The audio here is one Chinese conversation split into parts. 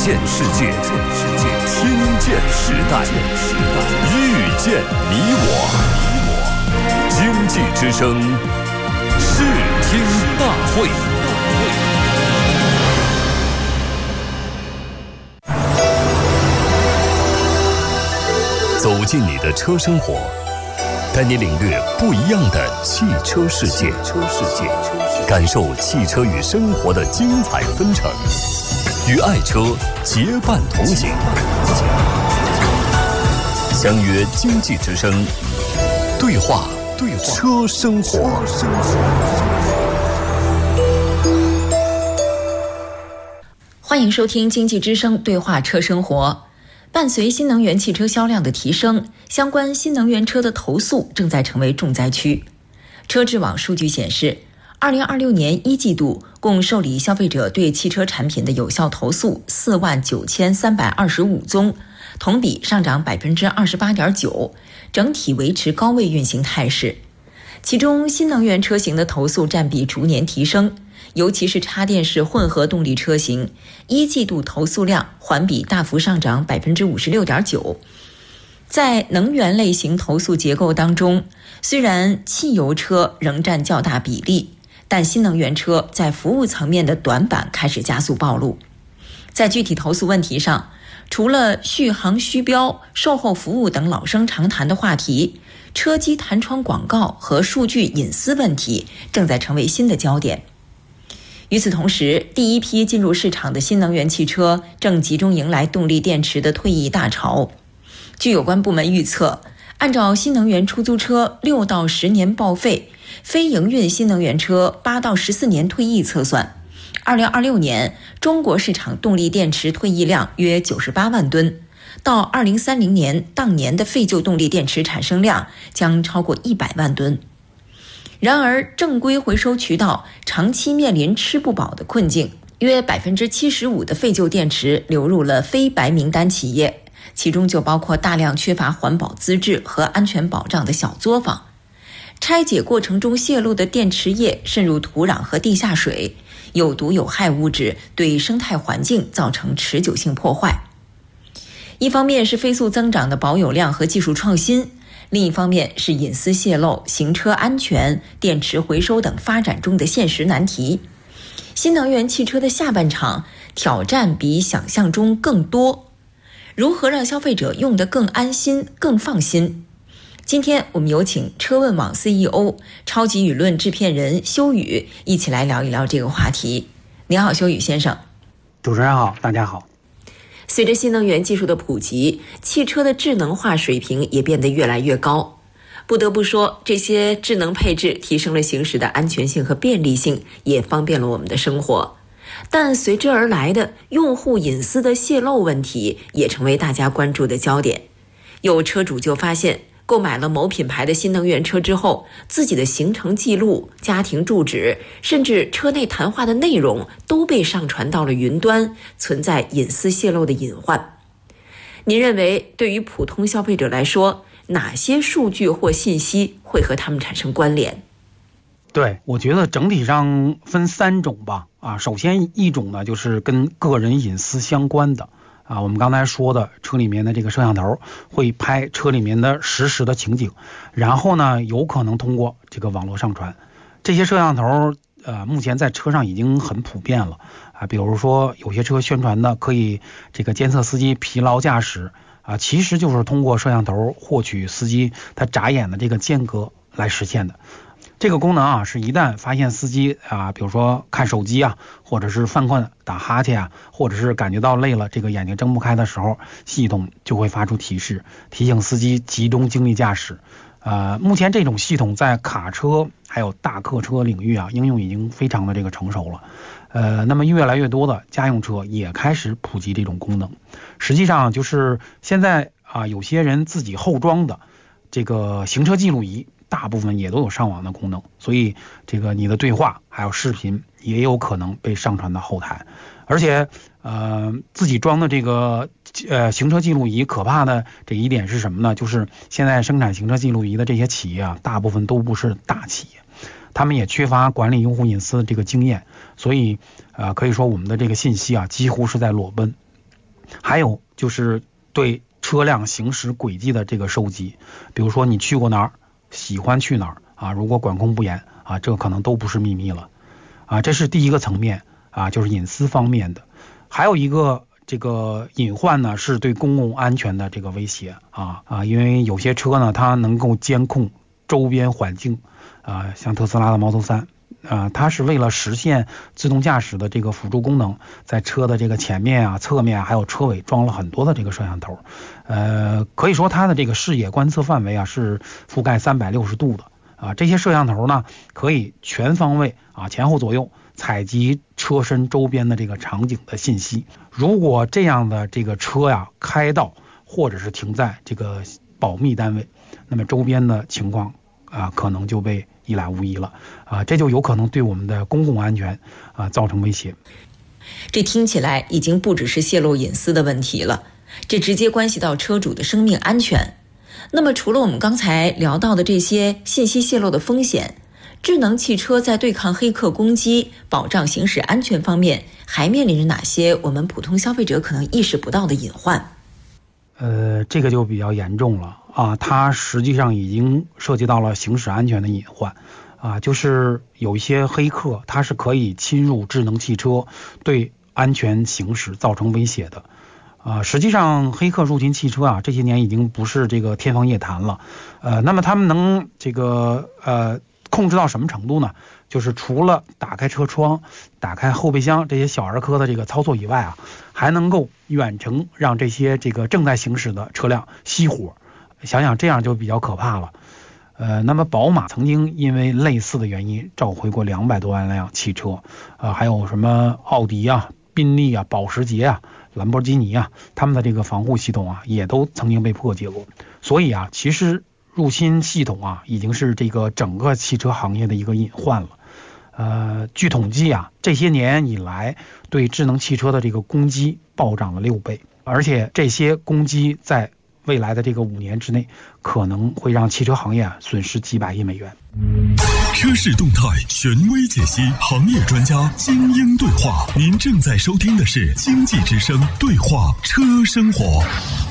见世界，听见时代，遇见你我。经济之声视听大会。走进你的车生活，带你领略不一样的汽车世界，感受汽车与生活的精彩纷呈，与爱车结伴同行。相约经济之声，对话车生活。 欢迎收听经济之声对话车生活。伴随新能源汽车销量的提升，相关新能源车的投诉正在成为重灾区。车质网数据显示，2026年1季度共受理消费者对汽车产品的有效投诉49325宗，同比上涨28.9%，整体维持高位运行态势。其中，新能源车型的投诉占比逐年提升，尤其是插电式混合动力车型，1季度投诉量环比大幅上涨56.9%。在能源类型投诉结构当中，虽然汽油车仍占较大比例，但新能源车在服务层面的短板开始加速暴露。在具体投诉问题上，除了续航虚标、售后服务等老生常谈的话题，车机弹窗广告和数据隐私问题正在成为新的焦点。与此同时，第一批进入市场的新能源汽车正集中迎来动力电池的退役大潮。据有关部门预测，按照新能源出租车6到10年报废，非营运新能源车8到14年退役测算，2026年中国市场动力电池退役量约98万吨，到2030年当年的废旧动力电池产生量将超过100万吨。然而，正规回收渠道长期面临吃不饱的困境，约75%的废旧电池流入了非白名单企业，其中就包括大量缺乏环保资质和安全保障的小作坊。拆解过程中泄露的电池液渗入土壤和地下水，有毒有害物质对生态环境造成持久性破坏。一方面是飞速增长的保有量和技术创新，另一方面是隐私泄露、行车安全、电池回收等发展中的现实难题。新能源汽车的下半场挑战比想象中更多，如何让消费者用得更安心、更放心？今天我们有请车问网 CEO、超级舆论制片人修宇一起来聊一聊这个话题。您好，修宇先生。 主持人好，大家好。 随着新能源技术的普及，汽车的智能化水平也变得越来越高。不得不说，这些智能配置提升了行驶的安全性和便利性，也方便了我们的生活。但随之而来的用户隐私的泄露问题也成为大家关注的焦点。有车主就发现，购买了某品牌的新能源车之后，自己的行程记录、家庭住址，甚至车内谈话的内容都被上传到了云端，存在隐私泄露的隐患。您认为对于普通消费者来说，哪些数据或信息会和他们产生关联？ 对，我觉得整体上分3种吧。首先一种呢，就是跟个人隐私相关的。我们刚才说的车里面的这个摄像头会拍车里面的实时的情景，然后呢有可能通过这个网络上传。这些摄像头目前在车上已经很普遍了比如说有些车宣传的可以这个监测司机疲劳驾驶其实就是通过摄像头获取司机他眨眼的这个间隔来实现的。这个功能是一旦发现司机比如说看手机或者是犯困打哈欠或者是感觉到累了，这个眼睛睁不开的时候，系统就会发出提示，提醒司机集中精力驾驶。目前这种系统在卡车还有大客车领域应用已经非常的这个成熟了。那么越来越多的家用车也开始普及这种功能。实际上就是现在有些人自己后装的这个行车记录仪，大部分也都有上网的功能，所以这个你的对话还有视频也有可能被上传到后台。而且自己装的这个行车记录仪可怕的这一点是什么呢？就是现在生产行车记录仪的这些企业大部分都不是大企业，他们也缺乏管理用户隐私的这个经验，所以可以说我们的这个信息几乎是在裸奔。 还有就是对车辆行驶轨迹的这个收集，比如说你去过哪儿，喜欢去哪儿啊，如果管控不严啊，这个可能都不是秘密了啊。这是第一个层面啊，就是隐私方面的。还有一个这个隐患呢，是对公共安全的这个威胁啊，因为有些车呢，它能够监控周边环境啊，像特斯拉的 Model 3。它是为了实现自动驾驶的这个辅助功能，在车的这个前面啊、侧面还有车尾装了很多的这个摄像头，可以说它的这个视野观测范围啊是覆盖360度的啊。这些摄像头呢，可以全方位啊、前后左右采集车身周边的这个场景的信息。如果这样的这个车呀开到或者是停在这个保密单位，那么周边的情况啊可能就被一览无遗了啊，这就有可能对我们的公共安全啊造成威胁。 这听起来已经不只是泄露隐私的问题了，这直接关系到车主的生命安全。那么除了我们刚才聊到的这些信息泄露的风险，智能汽车在对抗黑客攻击、保障行驶安全方面还面临着哪些我们普通消费者可能意识不到的隐患？ 这个就比较严重了啊，它实际上已经涉及到了行驶安全的隐患啊，就是有一些黑客它是可以侵入智能汽车，对安全行驶造成威胁的啊。实际上黑客入侵汽车啊，这些年已经不是这个天方夜谭了。那么他们能这个控制到什么程度呢？就是除了打开车窗、打开后备箱这些小儿科的这个操作以外啊，还能够远程让这些这个正在行驶的车辆熄火。想想这样就比较可怕了。那么宝马曾经因为类似的原因召回过200多万辆汽车，还有什么奥迪啊、宾利啊、保时捷啊、兰博基尼啊，他们的这个防护系统啊也都曾经被破解过。所以啊，其实入侵系统啊已经是这个整个汽车行业的一个隐患了。据统计啊，这些年以来对智能汽车的这个攻击暴涨了6倍，而且这些攻击在未来的这个5年之内，可能会让汽车行业损失几百亿美元。 车市动态权威解析，行业专家精英对话。您正在收听的是经济之声对话车生活。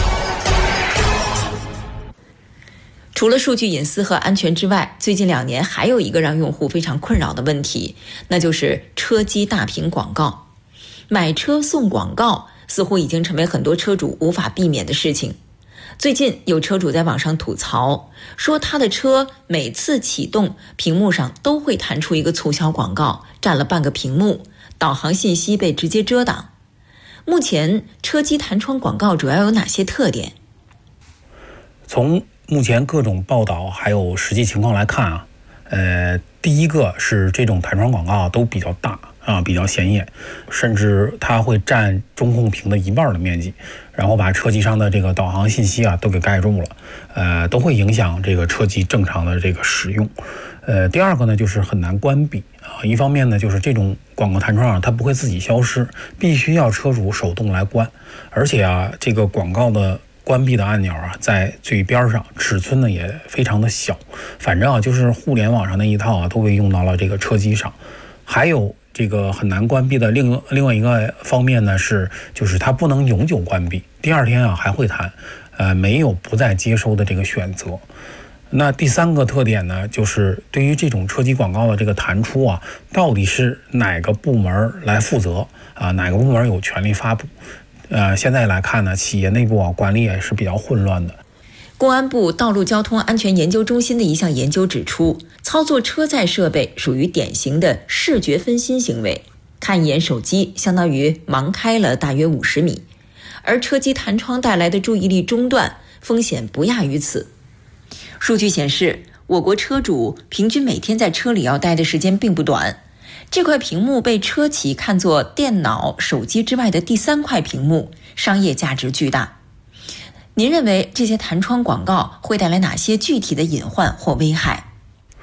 除了数据隐私和安全之外，最近2年还有一个让用户非常困扰的问题，那就是车机大屏广告。买车送广告似乎已经成为很多车主无法避免的事情。最近有车主在网上吐槽，说他的车每次启动，屏幕上都会弹出一个促销广告，占了半个屏幕，导航信息被直接遮挡。目前车机弹窗广告主要有哪些特点？ 从目前各种报道还有实际情况来看啊，第一个是这种弹窗广告都比较大啊，比较显眼，甚至它会占中控屏的1半的面积，然后把车机上的这个导航信息啊都给盖住了，都会影响这个车机正常的这个使用。第二个呢就是很难关闭啊，一方面呢就是这种广告弹窗啊它不会自己消失，必须要车主手动来关，而且啊这个广告的关闭的按钮啊在最边上，尺寸呢也非常的小，反正啊就是互联网上那一套啊都被用到了这个车机上。还有这个很难关闭的另外一个方面呢就是它不能永久关闭，第2天啊还会弹，没有不再接收的这个选择。那第3个特点呢，就是对于这种车机广告的这个弹出啊，到底是哪个部门来负责啊？哪个部门有权利发布？现在来看呢，企业内部啊管理也是比较混乱的。 公安部道路交通安全研究中心的一项研究指出，操作车载设备属于典型的视觉分心行为，看一眼手机相当于盲开了大约50米，而车机弹窗带来的注意力中断风险不亚于此。数据显示，我国车主平均每天在车里要待的时间并不短，这块屏幕被车企看作电脑、手机之外的第3块屏幕，商业价值巨大。您认为这些弹窗广告会带来哪些具体的隐患或危害？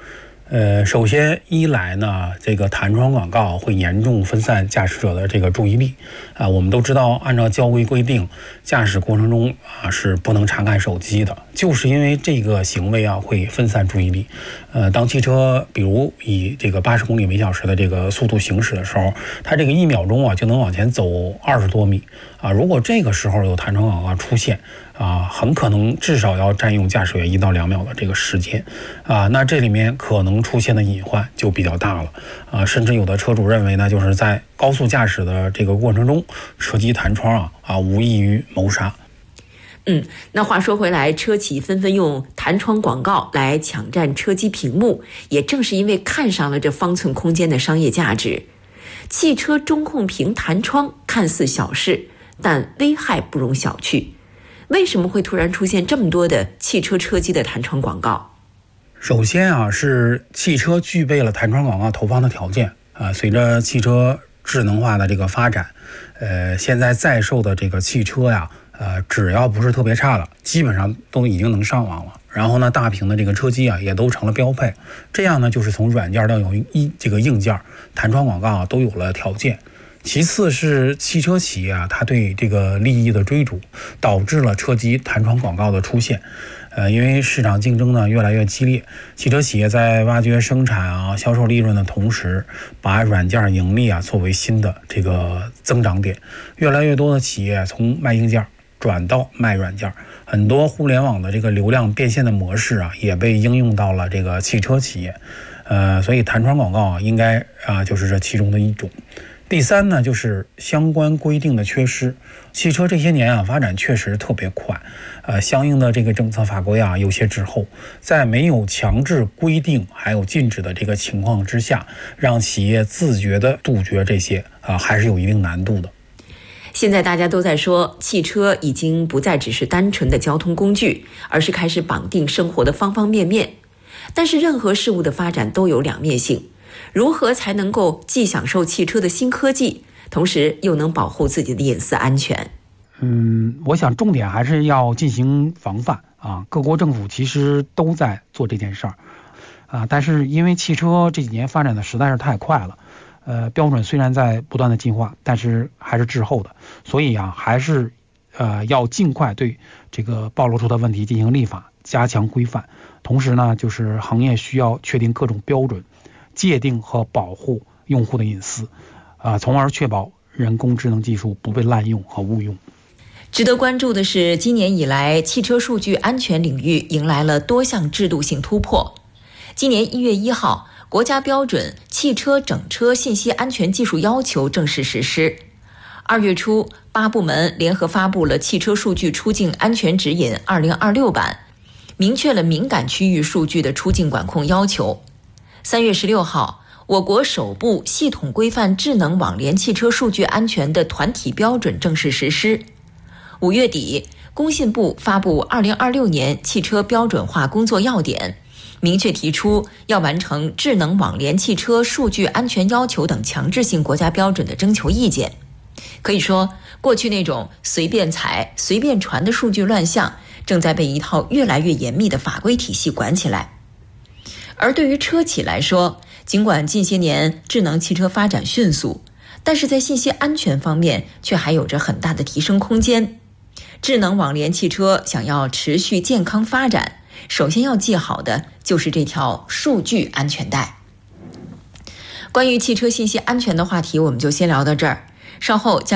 首先一来呢，这个弹窗广告会严重分散驾驶者的这个注意力我们都知道，按照交规规定，驾驶过程中是不能查看手机的，就是因为这个行为会分散注意力。当汽车比如以这个80公里每小时的这个速度行驶的时候，它这个1秒钟就能往前走20多米如果这个时候有弹窗广告出现很可能至少要占用驾驶员1到2秒的这个时间那这里面可能出现的隐患就比较大了甚至有的车主认为呢，就是在高速驾驶的这个过程中，车机弹窗无异于谋杀。 那话说回来，车企纷纷用弹窗广告来抢占车机屏幕，也正是因为看上了这方寸空间的商业价值。汽车中控屏弹窗看似小事，但危害不容小觑。为什么会突然出现这么多的汽车车机的弹窗广告？ 首先是汽车具备了弹窗广告投放的条件随着汽车智能化的这个发展现在在售的这个汽车只要不是特别差的，基本上都已经能上网了。然后呢，大屏的这个车机也都成了标配。这样呢，就是从软件到这个硬件，弹窗广告都有了条件。其次是汽车企业它对这个利益的追逐，导致了车机弹窗广告的出现。因为市场竞争呢越来越激烈，汽车企业在挖掘生产销售利润的同时，把软件盈利作为新的这个增长点。越来越多的企业从卖硬件转到卖软件，很多互联网的这个流量变现的模式也被应用到了这个汽车企业。所以弹窗广告应该就是这其中的一种。第三呢，就是相关规定的缺失。汽车这些年发展确实特别快，相应的这个政策法规有些滞后，在没有强制规定还有禁止的这个情况之下，让企业自觉的杜绝这些还是有一定难度的。 现在大家都在说，汽车已经不再只是单纯的交通工具，而是开始绑定生活的方方面面。但是任何事物的发展都有两面性，如何才能够既享受汽车的新科技，同时又能保护自己的隐私安全？ 我想重点还是要进行防范各国政府其实都在做这件事儿但是因为汽车这几年发展的实在是太快了，标准虽然在不断的进化，但是还是滞后的，所以还是要尽快对这个暴露出的问题进行立法，加强规范。同时呢，就是行业需要确定各种标准，界定和保护用户的隐私从而确保人工智能技术不被滥用和误用。 值得关注的是，今年以来汽车数据安全领域迎来了多项制度性突破。今年1月1号，国家标准《汽车整车信息安全技术要求》正式实施。2月初，8部门联合发布了《汽车数据出境安全指引2026版》，明确了敏感区域数据的出境管控要求。3月16号，我国首部系统规范智能网联汽车数据安全的团体标准正式实施。5月底，工信部发布2026年汽车标准化工作要点，明确提出要完成智能网联汽车数据安全要求等强制性国家标准的征求意见。可以说，过去那种随便采、随便传的数据乱象，正在被一套越来越严密的法规体系管起来。而对于车企来说，尽管近些年智能汽车发展迅速，但是在信息安全方面却还有着很大的提升空间。智能网联汽车想要持续健康发展，首先要系好的就是这条数据安全带。关于汽车信息安全的话题，我们就先聊到这儿，稍后将